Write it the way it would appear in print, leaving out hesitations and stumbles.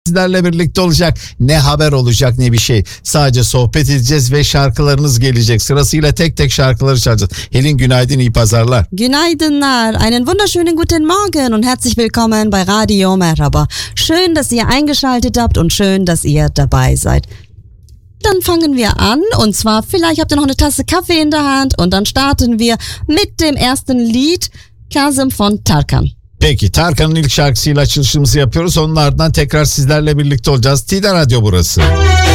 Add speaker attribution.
Speaker 1: Sizlerle birlikte olacak. Ne haber olacak ne bir şey. Sadece sohbet edeceğiz ve şarkılarınız gelecek. Sırasıyla tek tek şarkıları çalacağız. Helin günaydın, iyi pazarlar.
Speaker 2: Günaydınlar, einen wunderschönen guten Morgen und herzlich willkommen bei Radio Merhaba. Schön, dass ihr eingeschaltet habt und schön, dass ihr dabei seid. Dann fangen wir an und zwar vielleicht habt ihr noch eine Tasse Kaffee in der Hand und dann starten wir mit dem ersten Lied, Kazım von Tarkan.
Speaker 1: Peki, Tarkan'ın ilk şarkısıyla açılışımızı yapıyoruz. Onun ardından tekrar sizlerle birlikte olacağız. Tida Radyo burası.